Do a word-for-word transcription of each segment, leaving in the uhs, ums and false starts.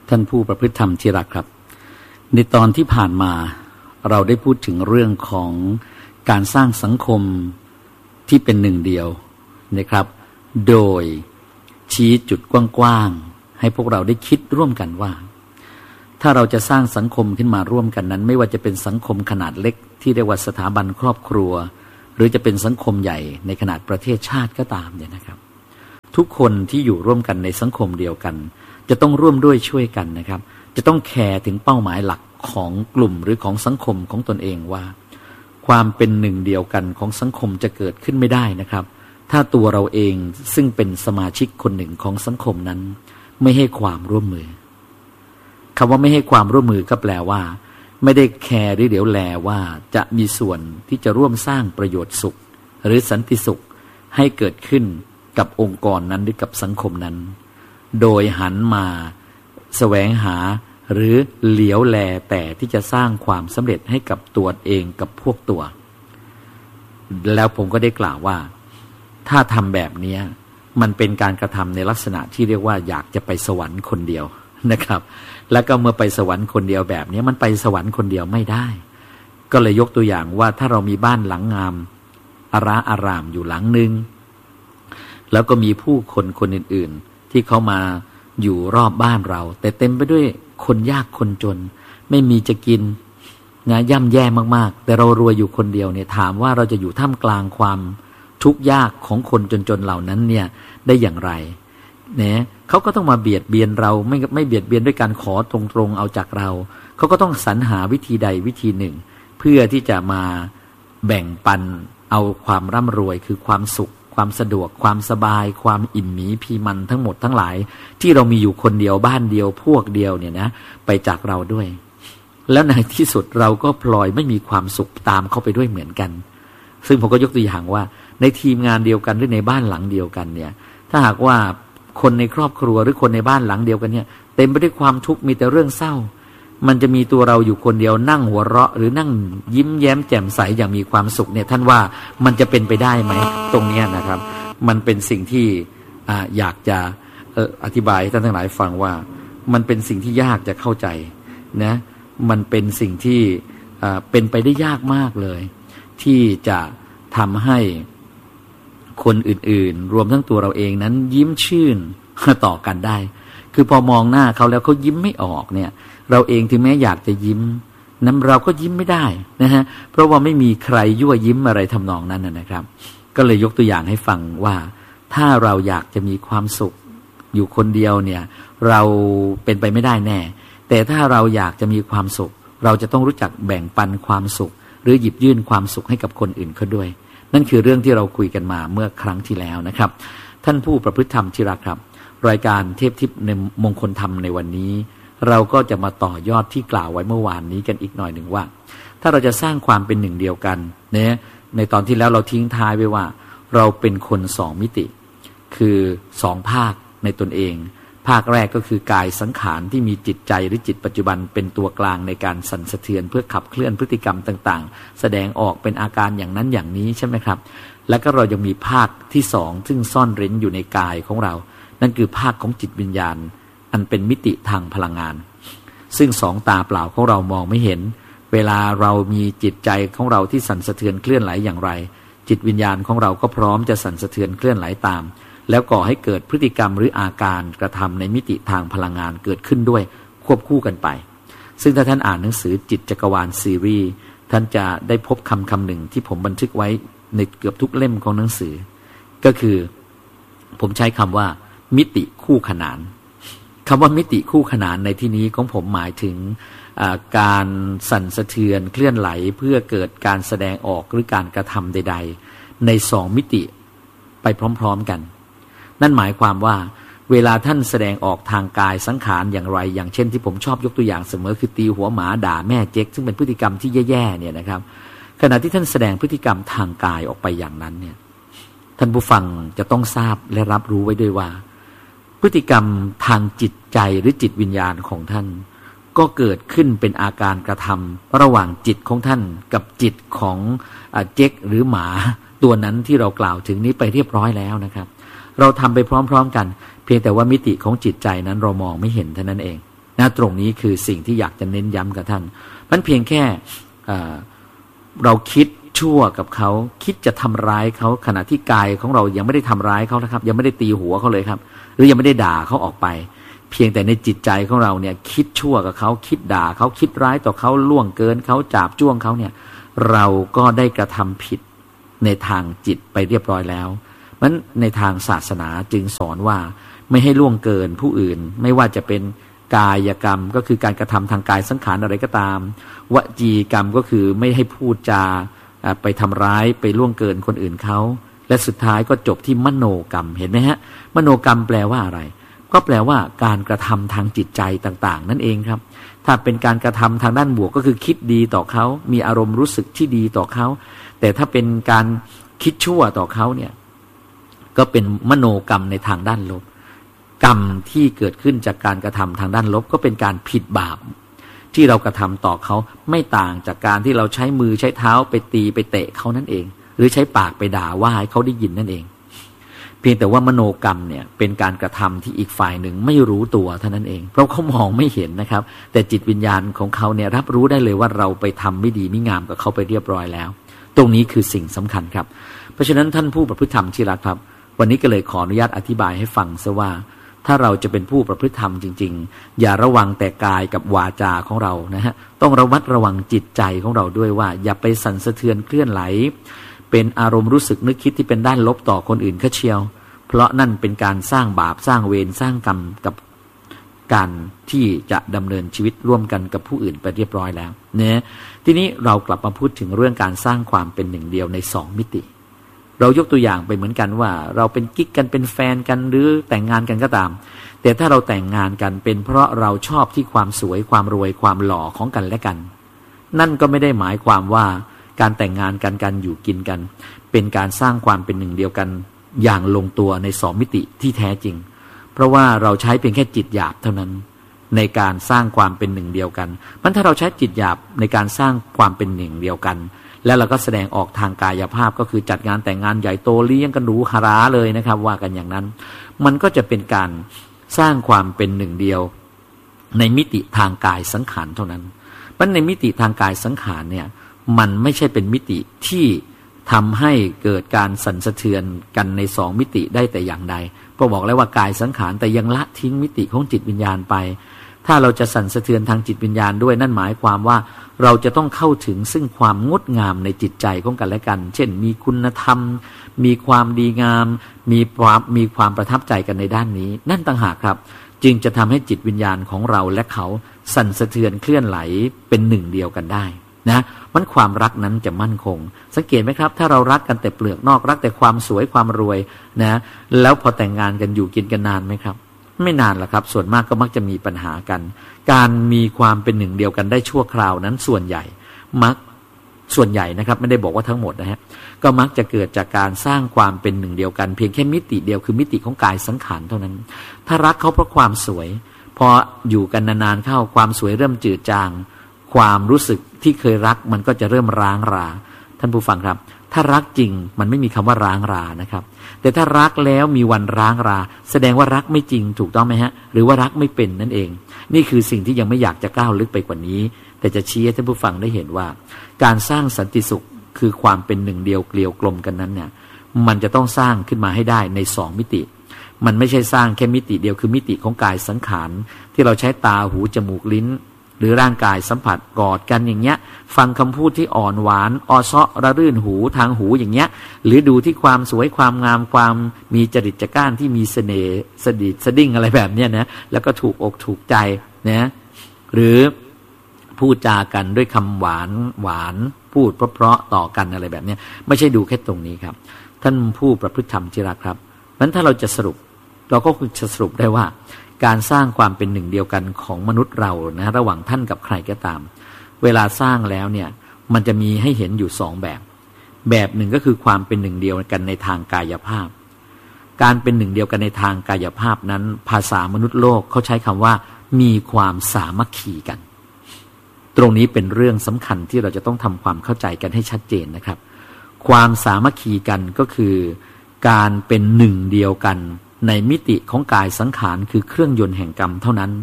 ท่านผู้ประพฤติธรรมที่รักครับในตอนที่ผ่านมาเราได้พูดถึงเรื่องของการสร้างสังคมที่เป็นหนึ่งเดียวนะครับโดยชี้จุดกว้างๆให้พวกเราได้คิดร่วมกันว่าถ้าเราจะสร้างสังคมขึ้นมาร่วมกันนั้นไม่ว่าจะเป็นสังคมขนาดเล็กที่เรียกว่าสถาบันครอบครัวหรือจะเป็นสังคมใหญ่ในขนาดประเทศชาติก็ตามเนี่ยนะครับทุกคนที่อยู่ร่วมกันในสังคมเดียวกันจะต้องร่วมด้วยช่วยกันนะครับจะต้องแคร์ถึงเป้าหมายหลักของกลุ่มหรือของสังคมของตนเองว่าความเป็นหนึ่งเดียวกันของสังคมจะเกิดขึ้นไม่ได้นะครับถ้าตัวเราเองซึ่งเป็นสมาชิกคนหนึ่งของสังคมนั้นไม่ให้ความร่วมมือคำว่าไม่ให้ความร่วมมือก็แปลว่าไม่ได้แคร์หรือเดี๋ยวแลว่าจะมีส่วนที่จะร่วมสร้างประโยชน์สุขหรือสันติสุขให้เกิดขึ้นกับองค์กรนั้นหรือกับสังคมนั้นโดยหันมาแสวงหาหรือเหลียวแลแต่ที่จะสร้างความสำเร็จให้กับตัวเองกับพวกตัวแล้วผมก็ได้กล่าวว่าถ้าทำแบบนี้มันเป็นการกระทำในลักษณะที่เรียกว่าอยากจะไปสวรรค์คนเดียวนะครับแล้วก็เมื่อไปสวรรค์คนเดียวแบบนี้มันไปสวรรค์คนเดียวไม่ได้ก็เลยยกตัวอย่างว่าถ้าเรามีบ้านหลังงามอาราอารามอยู่หลังนึงแล้วก็มีผู้คนคนอื่นๆที่เขามาอยู่รอบบ้านเราแต่เต็มไปด้วยคนยากคนจนไม่มีจะกินนะย่ำแย่มากๆแต่เรารวยอยู่คนเดียวเนี่ยถามว่าเราจะอยู่ท่ามกลางความทุกข์ยากของคนจนๆเหล่านั้นเนี่ยได้อย่างไรเนี่ยเขาก็ต้องมาเบียดเบียนเราไม่ไม่เบียดเบียนด้วยการขอตรงๆเอาจากเราเขาก็ต้องสรรหาวิธีใดวิธีหนึ่งเพื่อที่จะมาแบ่งปันเอาความร่ำรวยคือความสุขความสะดวกความสบายความอิ่มหมีพีมันทั้งหมดทั้งหลายที่เรามีอยู่คนเดียวบ้านเดียวพวกเดียวเนี่ยนะไปจากเราด้วยแล้วในที่สุดเราก็พลอยไม่มีความสุขตามเข้าไปด้วยเหมือนกันซึ่งผมก็ยกตัวอย่างว่าในทีมงานเดียวกันหรือในบ้านหลังเดียวกันเนี่ยถ้าหากว่าคนในครอบครัวหรือคนในบ้านหลังเดียวกันเนี่ยเต็มไปด้วยความทุกข์มีแต่เรื่องเศร้ามันจะมีตัวเราอยู่คนเดียวนั่งหัวเราะหรือนั่งยิ้มแย้มแจ่มใสอย่างมีความสุขเนี่ยท่านว่ามันจะเป็นไปได้ไหมตรงนี้นะครับมันเป็นสิ่งที่อ่าอยากจะเอ่ออธิบายให้ท่านทั้งหลายฟังว่ามันเป็นสิ่งที่ยากจะเข้าใจนะมันเป็นสิ่งที่อ่าเป็นไปได้ยากมากเลยที่จะทำให้คนอื่นๆรวมทั้งตัวเราเองนั้นยิ้มชื่นต่อกันได้คือพอมองหน้าเขาแล้วเขายิ้มไม่ออกเนี่ยเราเองถึงแม้อยากจะยิ้มนั้นเราก็ยิ้มไม่ได้นะฮะเพราะว่าไม่มีใครยั่วยิ้มอะไรทำนองนั้นนะครับก็เลยยกตัวอย่างให้ฟังว่าถ้าเราอยากจะมีความสุขอยู่คนเดียวเนี่ยเราเป็นไปไม่ได้แน่แต่ถ้าเราอยากจะมีความสุขเราจะต้องรู้จักแบ่งปันความสุขหรือหยิบยื่นความสุขให้กับคนอื่นเขาด้วยนั่นคือเรื่องที่เราคุยกันมาเมื่อครั้งที่แล้วนะครับท่านผู้ประพฤติธรรมที่รักครับรายการเทพทิพย์ในมงคลธรรมในวันนี้เราก็จะมาต่อยอดที่กล่าวไว้เมื่อวานนี้กันอีกหน่อยหนึ่งว่าถ้าเราจะสร้างความเป็นหนึ่งเดียวกันเนี่ยในตอนที่แล้วเราทิ้งท้ายไว้ว่าเราเป็นคนสองมิติคือสองภาคในตนเองภาคแรกก็คือกายสังขารที่มีจิตใจหรือจิตปัจจุบันเป็นตัวกลางในการสั่นสะเทือนเพื่อขับเคลื่อนพฤติกรรมต่างๆแสดงออกเป็นอาการอย่างนั้นอย่างนี้ใช่ไหมครับแล้วก็เรายังมีภาคที่สองซึ่งซ่อนเร้นอยู่ในกายของเรานั่นคือภาคของจิตวิญญาณอันเป็นมิติทางพลังงานซึ่งสองตาเปล่าของเรามองไม่เห็นเวลาเรามีจิตใจของเราที่สั่นสะเทือนเคลื่อนไหวอย่างไรจิตวิญญาณของเราก็พร้อมจะสั่นสะเทือนเคลื่อนไหวตามแล้วก่อให้เกิดพฤติกรรมหรืออาการกระทำในมิติทางพลังงานเกิดขึ้นด้วยควบคู่กันไปซึ่งถ้าท่านอ่านหนังสือจิตจักรวาลซีรีส์ท่านจะได้พบคำคำหนึ่งที่ผมบันทึกไว้ในเกือบทุกเล่มของหนังสือก็คือผมใช้คำว่ามิติคู่ขนานคำว่ามิติคู่ขนานในที่นี้ของผมหมายถึงการสั่นสะเทือนเคลื่อนไหวเพื่อเกิดการแสดงออกหรือการกระทำใดๆในสองมิติไปพร้อมๆกันนั่นหมายความว่าเวลาท่านแสดงออกทางกายสังขารอย่างไรอย่างเช่นที่ผมชอบยกตัวอย่างเสมอคือตีหัวหมาด่าแม่เจ๊กซึ่งเป็นพฤติกรรมที่แย่ๆเนี่ยนะครับขณะที่ท่านแสดงพฤติกรรมทางกายออกไปอย่างนั้นเนี่ยท่านผู้ฟังจะต้องทราบและรับรู้ไว้ด้วยว่าพฤติกรรมทางจิตใจหรือจิตวิญญาณของท่านก็เกิดขึ้นเป็นอาการกระทำระหว่างจิตของท่านกับจิตของเจ๊กหรือหมาตัวนั้นที่เรากล่าวถึงนี้ไปเรียบร้อยแล้วนะครับเราทำไปพร้อมๆกันเพียงแต่ว่ามิติของจิตใจนั้นเรามองไม่เห็นเท่านั้นเองนะตรงนี้คือสิ่งที่อยากจะเน้นย้ำกับท่านมันเพียงแค่เราคิดชั่วกับเขาคิดจะทำร้ายเขาขณะที่กายของเรายังไม่ได้ทำร้ายเขานะครับยังไม่ได้ตีหัวเขาเลยครับหรือยังไม่ได้ด่าเขาออกไปเพียงแต่ในจิตใจของเราเนี่ยคิดชั่วกับเขาคิดด่าเขาคิดร้ายต่อเขาล่วงเกินเขาจาบจ้วงเขาเนี่ยเราก็ได้กระทำผิดในทางจิตไปเรียบร้อยแล้วมันในทางศาสนาจึงสอนว่าไม่ให้ล่วงเกินผู้อื่นไม่ว่าจะเป็นกายกรรมก็คือการกระทำทางกายสังขารอะไรก็ตามวจีกรรมก็คือไม่ให้พูดจาไปทำร้ายไปล่วงเกินคนอื่นเขาและสุดท้ายก็จบที่มโนกรรมเห็นไหมฮะมโนกรรมแปลว่าอะไรก็แปลว่าการกระทำทางจิตใจต่างๆนั่นเองครับถ้าเป็นการกระทำทางด้านบวกก็คือคิดดีต่อเขามีอารมณ์รู้สึกที่ดีต่อเขาแต่ถ้าเป็นการคิดชั่วต่อเขาเนี่ยก็เป็นมโนกรรมในทางด้านลบกรรมที่เกิดขึ้นจากการกระทำทางด้านลบก็เป็นการผิดบาปที่เรากระทำต่อเขาไม่ต่างจากการที่เราใช้มือใช้เท้าไปตีไปเตะเขานั่นเองหรือใช้ปากไปด่าว่าให้เขาได้ยินนั่นเองเพียงแต่ว่ามโนกรรมเนี่ยเป็นการกระทำที่อีกฝ่ายหนึ่งไม่รู้ตัวเท่านั้นเองเพราะเขามองไม่เห็นนะครับแต่จิตวิญญาณของเขาเนี่ยรับรู้ได้เลยว่าเราไปทำไม่ดีไม่งามกับเขาไปเรียบร้อยแล้วตรงนี้คือสิ่งสำคัญครับเพราะฉะนั้นท่านผู้ประพฤติธรรมที่รักครับวันนี้ก็เลยขออนุญาตอธิบายให้ฟังซะว่าถ้าเราจะเป็นผู้ประพฤติธรรมจริงๆอย่าระวังแต่กายกับวาจาของเรานะฮะต้องระมัดระวังจิตใจของเราด้วยว่าอย่าไปสั่นสะเทือนเคลื่อนไหลเป็นอารมณ์รู้สึกนึกคิดที่เป็นด้านลบต่อคนอื่นเขาเชียวเพราะนั่นเป็นการสร้างบาปสร้างเวรสร้างกรรมกับการที่จะดำเนินชีวิตร่วมกันกับผู้อื่นไปเรียบร้อยแล้วเนี่ยทีนี้เรากลับมาพูดถึงเรื่องการสร้างความเป็นหนึ่งเดียวในสองมิติเรายกตัวอย่างไปเหมือนกันว่าเราเป็นกิ๊กกันเป็นแฟนกันหรือแต่งงานกันก็ตามแต่ถ้าเราแต่งงานกันเป็นเพราะเราชอบที่ความสวยความรวยความหล่อของกันและกันนั่นก็ไม่ได้หมายความว่าการแต่งงานกันการอยู่กินกันเป็นการสร้างความเป็นหนึ่งเดียวกันอย่างลงตัวในสองมิติที่แท้จริงเพราะว่าเราใช้เพียงแค่จิตหยาบเท่านั้นในการสร้างความเป็นหนึ่งเดียวกันมันถ้าเราใช้จิตหยาบในการสร้างความเป็นหนึ่งเดียวกันแล้วเราก็แสดงออกทางกายภาพก็คือจัดงานแต่งงานใหญ่โตเลี้ยงกันหรูหราเลยนะครับว่ากันอย่างนั้นมันก็จะเป็นการสร้างความเป็นหนึ่งเดียวในมิติทางกายสังขารเท่านั้นเพราะในมิติทางกายสังขารเนี่ยมันไม่ใช่เป็นมิติที่ทำให้เกิดการสั่นสะเทือนกันในสองมิติได้แต่อย่างใดเพราะบอกแล้วว่ากายสังขารแต่ยังละทิ้งมิติของจิตวิญญาณไปถ้าเราจะสั่นสะเทือนทางจิตวิญญาณด้วยนั่นหมายความว่าเราจะต้องเข้าถึงซึ่งความงดงามในจิตใจของกันและกันเช่นมีคุณธรรมมีความดีงามมีความมีความประทับใจกันในด้านนี้นั่นต่างหากครับจึงจะทำให้จิตวิญญาณของเราและเขาสั่นสะเทือนเคลื่อนไหลเป็นหนึ่งเดียวกันได้นะมันความรักนั้นจะมั่นคงสังเกตไหมครับถ้าเรารักกันแต่เปลือกนอกรักแต่ความสวยความรวยนะแล้วพอแต่งงานกันอยู่กินกันนานไหมครับไม่นานหรอกครับส่วนมากก็มักจะมีปัญหากันการมีความเป็นหนึ่งเดียวกันได้ชั่วคราวนั้นส่วนใหญ่มักส่วนใหญ่นะครับไม่ได้บอกว่าทั้งหมดนะฮะก็มักจะเกิดจากการสร้างความเป็นหนึ่งเดียวกันเพียงแค่มิติเดียวคือมิติของกายสังขารเท่านั้นถ้ารักเขาเพราะความสวยพออยู่กันนานๆเข้าความสวยเริ่มจืดจางความรู้สึกที่เคยรักมันก็จะเริ่มร้างราท่านผู้ฟังครับถ้ารักจริงมันไม่มีคำว่าร้างรานะครับแต่ถ้ารักแล้วมีวันร้างราแสดงว่ารักไม่จริงถูกต้องไหมฮะหรือว่ารักไม่เป็นนั่นเองนี่คือสิ่งที่ยังไม่อยากจะก้าวลึกไปกว่านี้แต่จะชี้ให้ท่านผู้ฟังได้เห็นว่าการสร้างสันติสุขคือความเป็นหนึ่งเดียวเกลียวกลมกันนั้นเนี่ยมันจะต้องสร้างขึ้นมาให้ได้ในสองมิติมันไม่ใช่สร้างแค่มิติเดียวคือมิติของกายสังขารที่เราใช้ตาหูจมูกลิ้นหรือร่างกายสัมผัสกอดกันอย่างเงี้ยฟังคำพูดที่อ่อนหวานอ้อเซาะระรื่นหูทางหูอย่างเงี้ยหรือดูที่ความสวยความงามความมีจริตจักร้านที่มีเสน่ห์สดิดสดิ้งอะไรแบบเนี้ยนะแล้วก็ถูกอกถูกใจนะหรือพูดจากันด้วยคำหวานหวานพูดเพราะๆต่อกันอะไรแบบเนี้ยไม่ใช่ดูแค่ตรงนี้ครับท่านผู้ประพฤติธรรมที่รักครับงั้นถ้าเราจะสรุปเราก็คือจะสรุปได้ว่าการสร้างความเป็นหนึ่งเดียวกันของมนุษย์เรานะระหว่างท่านกับใครก็ตามเวลาสร้างแล้วเนี่ยมันจะมีให้เห็นอยู่สองแบบแบบหนึ่งก็คือความเป็นหนึ่งเดียวกันในทางกายภาพการเป็นหนึ่งเดียวกันในทางกายภาพนั้นภาษามนุษย์โลกเขาใช้คำว่ามีความสามัคคีกันตรงนี้เป็นเรื่องสำคัญที่เราจะต้องทำความเข้าใจกันให้ชัดเจนนะครับความสามัคคีกันก็คือการเป็นหนึ่งเดียวกันในมิติของกายสังขารคือเครื่องยนต์แห่งกรรมเท่านั้น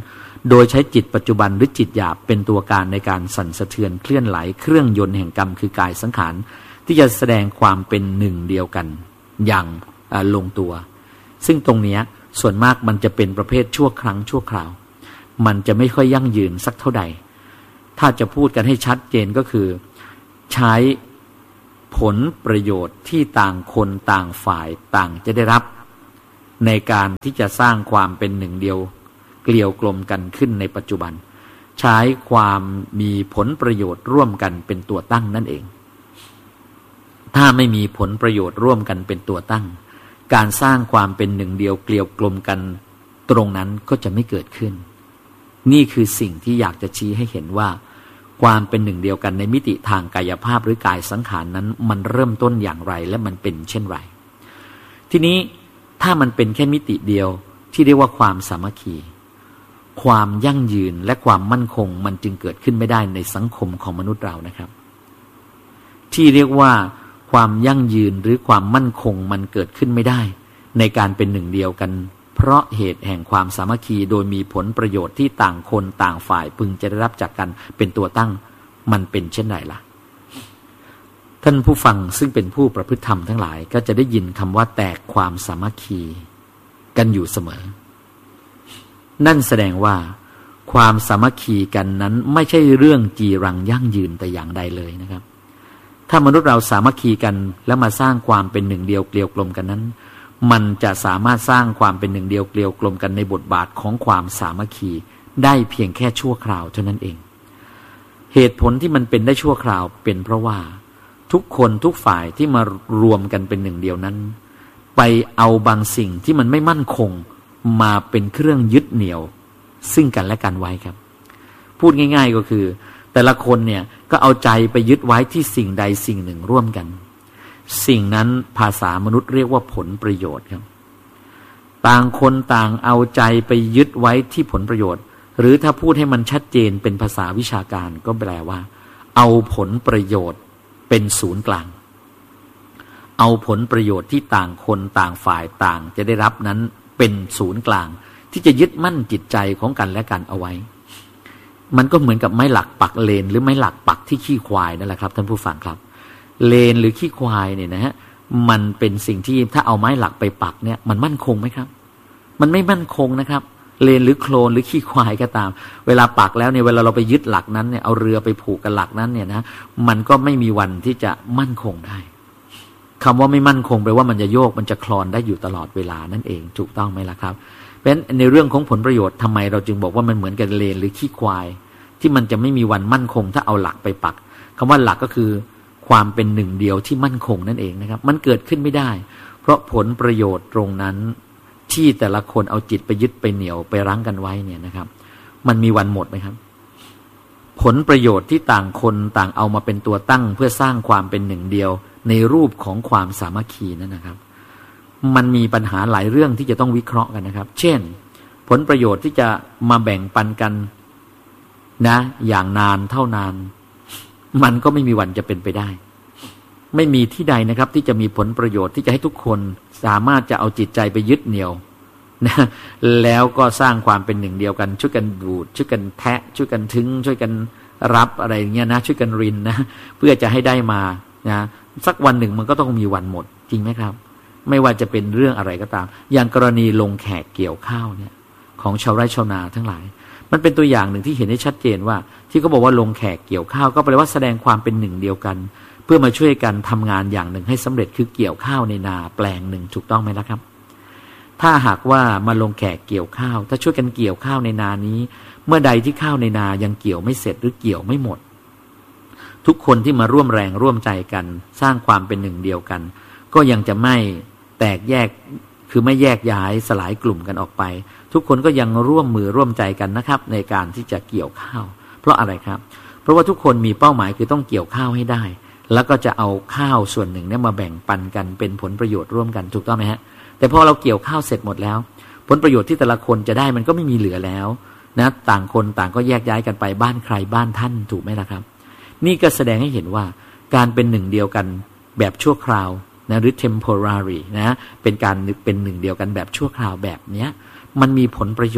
โดยใช้จิตปัจจุบันหรือจิตหยาบเป็นตัวการในการสั่นสะเทือนเคลื่อนไหลเครื่องยนต์แห่งกรรมคือกายสังขารที่จะแสดงความเป็นหนึ่งเดียวกันอย่างลงตัวซึ่งตรงนี้ส่วนมากมันจะเป็นประเภทชั่วครั้งชั่วคราวมันจะไม่ค่อยยั่งยืนสักเท่าใดถ้าจะพูดกันให้ชัดเจนก็คือใช้ผลประโยชน์ที่ต่างคนต่างฝ่ายต่างจะได้รับในการที่จะสร้างความเป็นหนึ่งเดียวเกลียวกลมกันขึ้นในปัจจุบันใช้ความมีผลประโยชน์ร่วมกันเป็นตัวตั้งนั่นเองถ้าไม่มีผลประโยชน์ร่วมกันเป็นตัวตั้งการสร้างความเป็นหนึ่งเดียวเกลียวกลมกันตรงนั้นก็จะไม่เกิดขึ้นนี่คือสิ่งที่อยากจะชี้ให้เห็นว่าความเป็นหนึ่งเดียวกันในมิติทางกายภาพหรือกายสังขารนั้นมันเริ่มต้นอย่างไรและมันเป็นเช่นไรทีนี้ถ้ามันเป็นแค่มิติเดียวที่เรียกว่าความสามัคคีความยั่งยืนและความมั่นคงมันจึงเกิดขึ้นไม่ได้ในสังคมของมนุษย์เรานะครับที่เรียกว่าความยั่งยืนหรือความมั่นคงมันเกิดขึ้นไม่ได้ในการเป็นหนึ่งเดียวกันเพราะเหตุแห่งความสามัคคีโดยมีผลประโยชน์ที่ต่างคนต่างฝ่ายพึงจะได้รับจากกันเป็นตัวตั้งมันเป็นเช่นไรล่ะท่านผู้ฟังซึ่งเป็นผู้ประพฤติธรรมทั้งหลายก็จะได้ยินคำว่าแตกความสามัคคีกันอยู่เสมอนั่นแสดงว่าความสามัคคีกันนั้นไม่ใช่เรื่องจีรังยั่งยืนแต่อย่างใดเลยนะครับถ้ามนุษย์เราสามัคคีกันแล้วมาสร้างความเป็นหนึ่งเดียวเกลียวกลมกันนั้นมันจะสามารถสร้างความเป็นหนึ่งเดียวเกลียวกลมกันในบทบาทของความสามัคคีได้เพียงแค่ชั่วคราวเท่านั้นเองเหตุผลที่มันเป็นได้ชั่วคราวเป็นเพราะว่าทุกคนทุกฝ่ายที่มารวมกันเป็นหนึ่งเดียวนั้นไปเอาบางสิ่งที่มันไม่มั่นคงมาเป็นเครื่องยึดเหนี่ยวซึ่งกันและกันไว้ครับพูดง่ายๆก็คือแต่ละคนเนี่ยก็เอาใจไปยึดไว้ที่สิ่งใดสิ่งหนึ่งร่วมกันสิ่งนั้นภาษามนุษย์เรียกว่าผลประโยชน์ครับต่างคนต่างเอาใจไปยึดไว้ที่ผลประโยชน์หรือถ้าพูดให้มันชัดเจนเป็นภาษาวิชาการก็แปลว่าเอาผลประโยชน์เป็นศูนย์กลางเอาผลประโยชน์ที่ต่างคนต่างฝ่ายต่างจะได้รับนั้นเป็นศูนย์กลางที่จะยึดมั่นจิตใจของกันและกันเอาไว้มันก็เหมือนกับไม้หลักปักเลนหรือไม้หลักปักที่ขี้ควายนั่นแหละครับท่านผู้ฟังครับเลนหรือขี้ควายเนี่ยนะฮะมันเป็นสิ่งที่ถ้าเอาไม้หลักไปปักเนี่ยมันมั่นคงไหมครับมันไม่มั่นคงนะครับเลนหรือโคลนหรือขี้ควายก็ตามเวลาปักแล้วเนี่ยเวลาเราไปยึดหลักนั้นเนี่ยเอาเรือไปผูกกับหลักนั้นเนี่ยนะมันก็ไม่มีวันที่จะมั่นคงได้คำว่าไม่มั่นคงแปลว่ามันจะโยกมันจะคลอนได้อยู่ตลอดเวลานั่นเองถูกต้องไหมล่ะครับเพราะฉะนั้นในเรื่องของผลประโยชน์ทำไมเราจึงบอกว่ามันเหมือนกับเลนหรือขี้ควายที่มันจะไม่มีวันมั่นคงถ้าเอาหลักไปปักคำว่าหลักก็คือความเป็นหนึ่งเดียวที่มั่นคงนั่นเองนะครับมันเกิดขึ้นไม่ได้เพราะผลประโยชน์ตรงนั้นที่แต่ละคนเอาจิตไปยึดไปเหนี่ยวไปรั้งกันไว้เนี่ยนะครับมันมีวันหมดไหมครับผลประโยชน์ที่ต่างคนต่างเอามาเป็นตัวตั้งเพื่อสร้างความเป็นหนึ่งเดียวในรูปของความสามัคคีนั่นนะครับมันมีปัญหาหลายเรื่องที่จะต้องวิเคราะห์กันนะครับเช่นผลประโยชน์ที่จะมาแบ่งปันกันนะอย่างนานเท่านานมันก็ไม่มีวันจะเป็นไปได้ไม่มีที่ใดนะครับที่จะมีผลประโยชน์ที่จะให้ทุกคนสามารถจะเอาจิตใจไปยึดเหนี่ยวนะแล้วก็สร้างความเป็นหนึ่งเดียวกันช่วยกันดูดช่วยกันแทะช่วยกันทึ้งช่วยกันรับอะไรอย่างเงี้ยนะช่วยกันรินนะเพื่อจะให้ได้มานะสักวันหนึ่งมันก็ต้องมีวันหมดจริงไหมครับไม่ว่าจะเป็นเรื่องอะไรก็ตามอย่างกรณีลงแขกเกี่ยวข้าวเนี่ยของชาวไร่ชาวนาทั้งหลายมันเป็นตัวอย่างหนึ่งที่เห็นได้ชัดเจนว่าที่เขาบอกว่าลงแขกเกี่ยวข้าวก็แปลว่าแสดงความเป็นหนึ่งเดียวกันเพื่อมาช่วยกันทำงานอย่างหนึ่งให้สำเร็จคือเกี่ยวข้าวในนาแปลงหนึ่งถูกต้องไหมล่ะครับถ้าหากว่ามาลงแขกเกี่ยวข้าวถ้าช่วยกันเกี่ยวข้าวในนานี้เมื่อใดที่ข้าวในนายังเกี่ยวไม่เสร็จหรือเกี่ยวไม่หมดทุกคนที่มาร่วมแรงร่วมใจกันสร้างความเป็นหนึ่งเดียวกันก็ยังจะไม่แตกแยกคือไม่แยกย้ายสลายกลุ่มกันออกไปทุกคนก็ยังร่วมมือร่วมใจกันนะครับในการที่จะเกี่ยวข้าวเพราะอะไรครับเพราะว่าทุกคนมีเป้าหมายคือต้องเกี่ยวข้าวให้ได้แล้วก็จะเอาข้าวส่วนหนึ่งเนี่ยมาแบ่งปันกันเป็นผลประโยชน์ร่วมกันถูกต้องไหมฮะแต่พอเราเกี่ยวข้าวเสร็จหมดแล้วผลประโยชน์ที่แต่ละคนจะได้มันก็ไม่มีเหลือแล้วนะต่างคนต่างก็แยกย้ายกันไปบ้านใครบ้านท่านถูกไหมล่ะครับนี่ก็แสดงให้เห็นว่าการเป็นหนึ่งเดียวกันแบบชั่วคราวนะหรือ temporary นะเป็นการเป็นหนึ่งเดียวกันแบบชั่วคราวแบบเนี้ยมันมีผลประโยชน์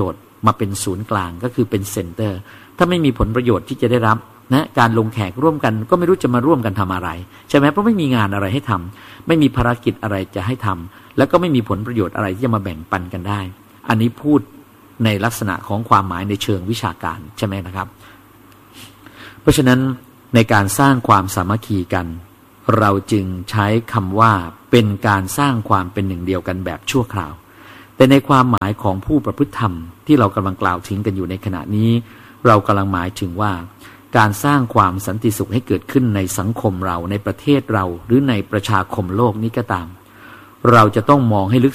มาเป็นศูนย์กลางก็คือเป็นเซ็นเตอร์ถ้าไม่มีผลประโยชน์ที่จะได้รับนะการลงแขกร่วมกันก็ไม่รู้จะมาร่วมกันทำอะไรใช่ไหมเพราะไม่มีงานอะไรให้ทำไม่มีภารกิจอะไรจะให้ทำแล้วก็ไม่มีผลประโยชน์อะไรที่จะมาแบ่งปันกันได้อันนี้พูดในลักษณะของความหมายในเชิงวิชาการใช่ไหมนะครับเพราะฉะนั้นในการสร้างความสามัคคีกันเราจึงใช้คำว่าเป็นการสร้างความเป็นหนึ่งเดียวกันแบบชั่วคราวแต่ในความหมายของผู้ประพฤติธรรมที่เรากำลังกล่าวถึงกันอยู่ในขณะนี้เรากำลังหมายถึงว่าการสร้างความสันติสุขให้เกิดขึ้นในสังคมเราในประเทศเราหรือในประชาคมโลกนี้ก็ตามเราจะต้องมองให้ลึก